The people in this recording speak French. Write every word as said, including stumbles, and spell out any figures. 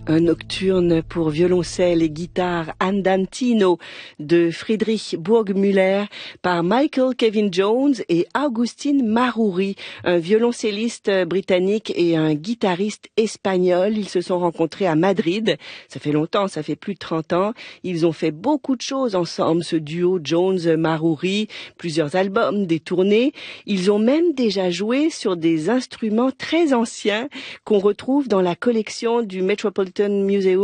Un nocturne pour violoncelle et guitare andantino de Friedrich Burgmüller par Michael Kevin Jones et Agustin Maruri, un violoncelliste britannique et un guitariste espagnol. Ils se sont rencontrés à Madrid. Ça fait longtemps, ça fait plus de trente ans. Ils ont fait beaucoup de choses ensemble, ce duo Jones-Maruri, plusieurs albums, des tournées. Ils ont même déjà joué sur des instruments très anciens qu'on retrouve dans la collection du Metropolitan Museum